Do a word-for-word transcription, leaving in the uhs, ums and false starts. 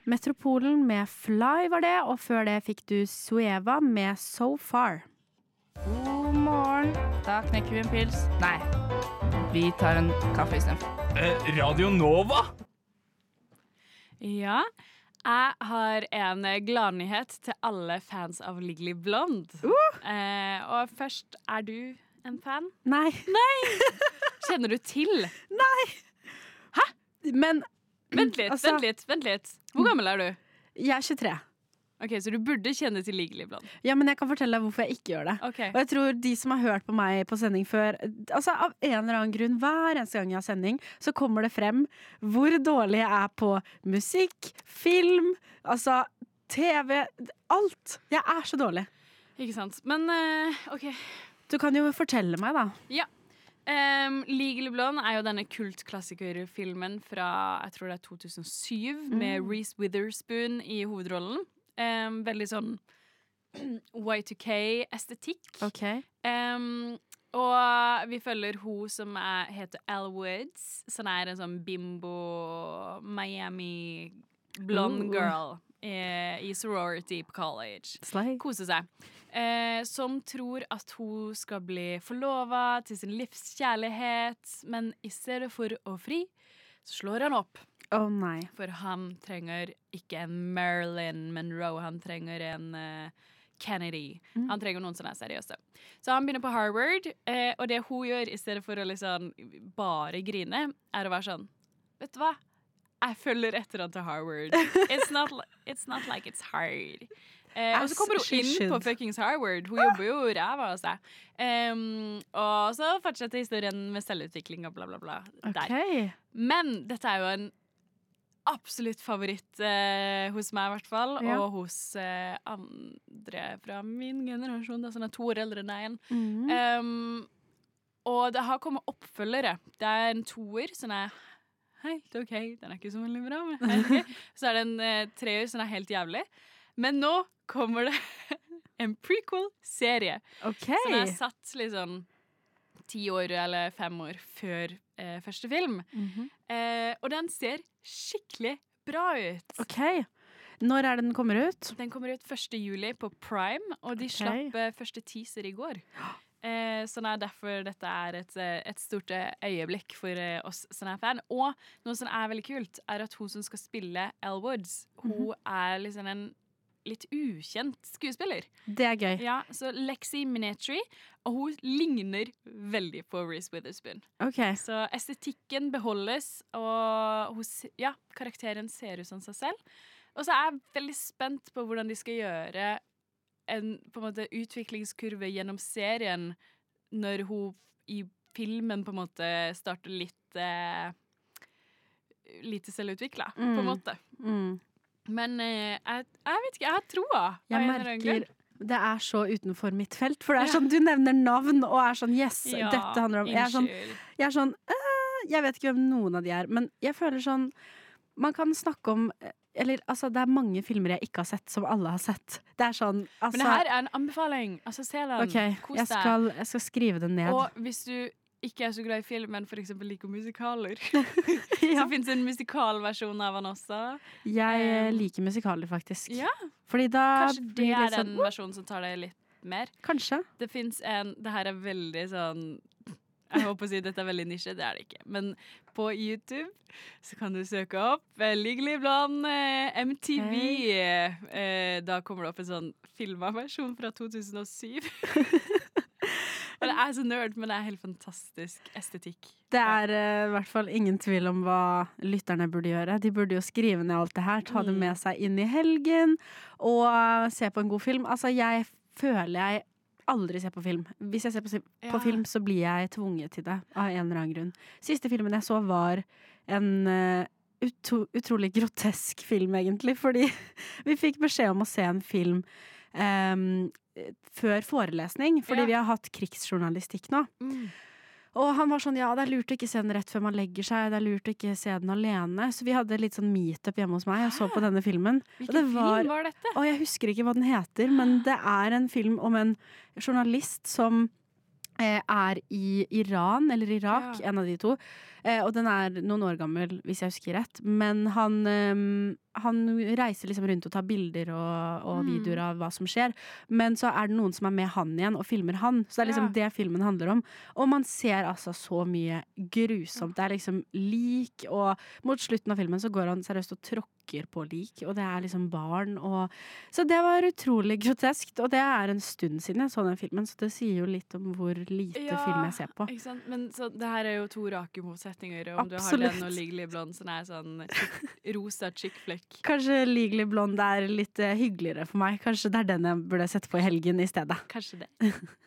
Metropolen med Fly var det, og før det fikk du Sueva med So Far. God morgen. Da knekker vi en pils. Nei, vi tar en kaffe i stedet. Eh, Radio Nova? Ja, jeg har en gladnyhet til alle fans av Legally Blonde. Uh! Eh, og først, er du en fan? Nei. Kjenner du til? Nei. Hæ? Men Vent litt, altså, vent litt, vent litt. Hvor gammel er du? Jeg er tjue-tre. Ok, så du burde kjenne til Legally Blonde. Ja, men jeg kan fortelle deg hvorfor jeg ikke gjør det. Ok. Og jeg tror de som har hørt på meg på sending før, altså av en eller annen grunn, hver eneste gang jeg har sending, så kommer det frem hvor dårlig jeg er på musikk, film, altså T V, alt. Jeg er så dårlig. Ikke sant? Men, eh, ok. Du kan jo fortelle meg da. Ja. Um, Legally Blonde er jo denne kultklassikerfilmen fra, jeg tror det er to tusen og syv, mm. med Reese Witherspoon i hovedrollen. Um, veldig sånn Y to K-estetikk. Ok. Um, og vi følger hun som er, heter Elle Woods, som er en sånn bimbo Miami blonde Uh. girl i, i sorority på college. Slay. Kose seg. Eh, som tror at hun skal bli forlova til sin livskjærlighet, men i stedet for å fri, så slår han opp. Å oh, nei. For han trenger ikke en Marilyn Monroe, han trenger en uh, Kennedy. Mm. Han trenger noen som er seriøse. Så han begynner på Harvard, eh, og det hun gjør, i stedet for å liksom bare grine, er å være sånn, vet du hva? Jeg følger etter han til Harvard. It's not, it's not like it's hard. Eh, og så kommer hun inn på fuckings Harvard. Hun jobber jo ræva av seg. Um, og så fortsetter historien med selvutvikling og bla bla bla. Okay. Men dette er jo en absolutt favoritt eh, hos meg i hvert fall, ja. Og hos eh, andre fra min generasjon, da, som er to år eldre enn deg igjen. Mm. Um, og det har kommet oppfølgere. Det er en toer som er helt ok, den er ikke så veldig bra, men helt ok. Så er det en eh, treer som er helt jævlig. Men nå kommer det en prequel-serie. Okay. Som er satt liksom ti år eller fem år før eh, første film. Mm-hmm. eh, og den ser skikkelig bra ut. Ok. Når er det den kommer ut? Den kommer ut første juli på Prime, og de okay. slapp eh, første teaser i går. Eh, sånn er derfor dette er et, et stort øyeblikk for eh, oss som er fan. Og noe som er veldig kult, er at hun som skal spille Elle Woods, hun mm-hmm. er liksom en litt ukjent skuespiller. Det er gøy. Ja, så Lexi Minetri, og hun ligner veldig på Reese Witherspoon. Okay. Så estetikken beholdes, og hun, ja, karakteren ser ut som seg selv. Og så er jeg veldig spent på hvordan de skal gjøre en på en måte utviklingskurve gjennom serien når hun i filmen på en måte starter litt eh, lite selvutviklet, mm. på en måte. Mm. Men eh, jeg, jeg vet ikke, jeg har troa. Jeg merker det er så utenfor mitt felt, for det er sånn, du nevner navn og er sånn, yes, ja, dette handler om, jeg er sånn, jeg er sånn øh, jeg vet ikke hvem noen av de er, men jeg føler sånn, man kan snakke om eller, altså, det er mange filmer jeg ikke har sett som alle har sett. Det er sånn, altså... Men det her er en anbefaling. Altså, se den. Ok, jeg skal, jeg skal skrive den ned. Og hvis du ikke er så glad i film, men for eksempel liker musikaler, ja. Så finnes det en musikalversjon av han også. Jeg um, liker musikaler, faktisk. Ja. Fordi da... Kanskje det er sånn, den versjonen som tar det litt mer. Kanskje. Det finnes en... Det her er veldig sånn... Jeg håper å si dette er veldig nisje, det er det ikke. Men på YouTube så kan du søke opp Legally Blonde eh, M T V. Hey. Eh, da kommer det opp en sånn filmaversjon fra to tusen og syv. Og det er så nerd, men det er helt fantastisk estetikk. Det er uh, i hvert fall ingen tvil om hva lytterne burde gjøre. De burde jo skrive ned alt det her, ta mm. det med seg inn i helgen og uh, se på en god film. Altså, jeg føler jeg aldri ser på film. Hvis jeg ser på, på ja. film, så blir jeg tvunget til det av en eller annen grunn. Siste filmen jeg så var en uh, utro, utrolig grotesk film, egentlig, fordi vi fikk beskjed om å se en film um, før forelesning, fordi ja. vi har hatt krigsjournalistikk nå. Mm. Og han var sånn, ja, det er lurt å ikke se den rett før man legger seg, det er lurt å ikke se den alene. Så vi hadde litt sånn meetup hjemme hos meg og så på denne filmen. Hvilken var, film var dette? Og jeg husker ikke hva den heter, men det er en film om en journalist som eh, er i Iran, eller Irak, ja. en av de to. Eh, og den er noen år gammel, hvis jeg husker rett. Men han, eh, han reiser liksom rundt og tar bilder og, og videoer av hva som skjer, men så er det noen som er med han igjen og filmer han, så det er liksom Ja. det filmen handler om. Og man ser altså så mye grusomt. Det er liksom lik, og mot slutten av filmen så går han seriøst og tråkker på lik, og det er liksom barn og Så det var utrolig groteskt, og det er en stund siden jeg så den filmen, så det sier jo litt om hvor lite film jeg ser på. Ikke sant? Men så, det her er jo to rake motsetninger. Om Absolutt. du har den og Legally Blonde, som er sånn chick- rosa chick flick. Kanskje Legally Blonde er litt eh, hyggeligere for meg. Kanskje det er den jeg burde sette på i helgen i stedet. Kanskje det.